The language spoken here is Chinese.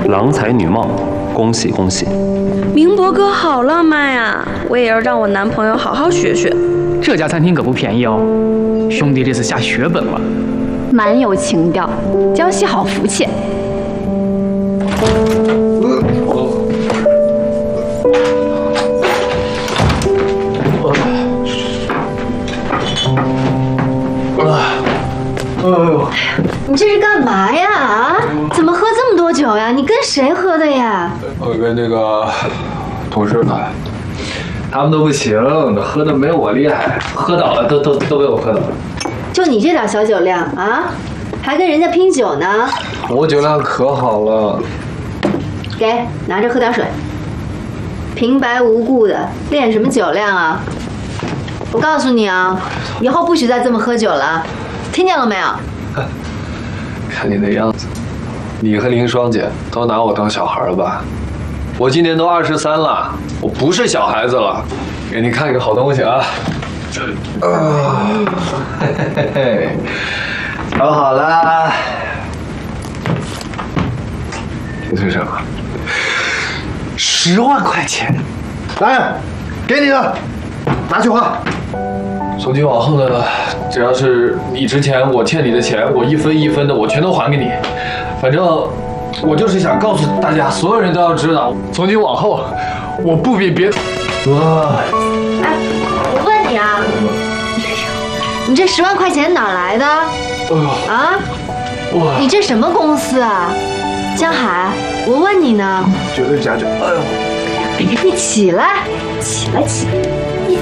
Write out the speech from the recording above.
郎才女貌，恭喜恭喜！ 明博哥好浪漫呀，我也要让我男朋友好好学学。 这家餐厅可不便宜哦，兄弟这次下血本了。 蛮有情调，江西好福气。 你这是干嘛呀？啊？怎么喝这么多酒呀？你跟谁喝的呀？ 我跟那个同事呢，他们都不行，喝的没有我厉害，喝倒了，都被我喝倒了。 就你这点小酒量啊，还跟人家拼酒呢？ 我酒量可好了。 给，拿着喝点水。平白无故的练什么酒量啊？我告诉你啊，以后不许再这么喝酒了，听见了没有？ 看你那样子，你和林双姐都拿我当小孩了吧？我今年都23了，我不是小孩子了。给你看一个好东西啊！嘿嘿嘿，调好了。这是什么？10万块钱。 来，给你的，拿去花。 从今往后呢，只要是你之前我欠你的钱，我一分一分的，我全都还给你。反正我就是想告诉大家，所有人都要知道，从今往后，我不比别。哇！ 哎，我问你啊，你这10万块钱哪来的？啊？ 哇！ 你这什么公司啊？江海，我问你呢。 绝对假酒。哎呦！ 你起来，起来，起来！